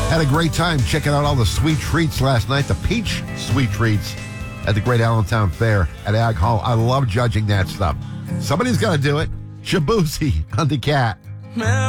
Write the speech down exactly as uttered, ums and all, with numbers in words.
Had a great time checking out all the sweet treats last night. The peach sweet treats at the Great Allentown Fair at Ag Hall. I love judging that stuff. Somebody's got to do it. Shabuzi on the cat.